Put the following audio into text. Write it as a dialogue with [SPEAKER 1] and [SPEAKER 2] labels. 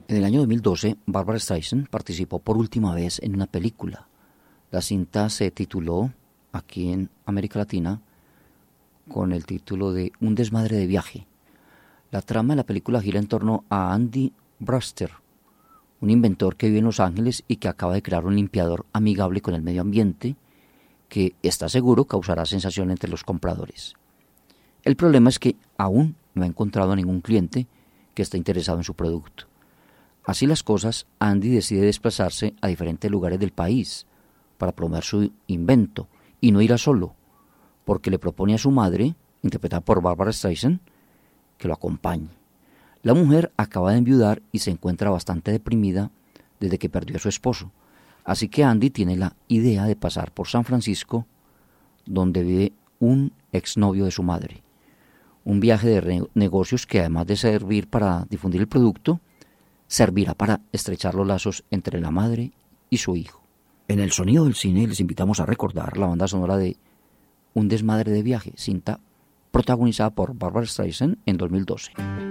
[SPEAKER 1] En el año 2012, Barbra Streisand participó por última vez en una película. La cinta se tituló, aquí en América Latina, con el título de Un desmadre de viaje. La trama de la película gira en torno a Andy Brewster, un inventor que vive en Los Ángeles y que acaba de crear un limpiador amigable con el medio ambiente que, está seguro, causará sensación entre los compradores. El problema es que aún no ha encontrado a ningún cliente que esté interesado en su producto. Así las cosas, Andy decide desplazarse a diferentes lugares del país para promover su invento, y no irá solo, porque le propone a su madre, interpretada por Barbra Streisand, que lo acompañe. La mujer acaba de enviudar y se encuentra bastante deprimida desde que perdió a su esposo, así que Andy tiene la idea de pasar por San Francisco, donde vive un exnovio de su madre. Un viaje de negocios que, además de servir para difundir el producto, servirá para estrechar los lazos entre la madre y su hijo. En el sonido del cine les invitamos a recordar la banda sonora de Un desmadre de viaje, cinta protagonizada por Barbra Streisand en 2012.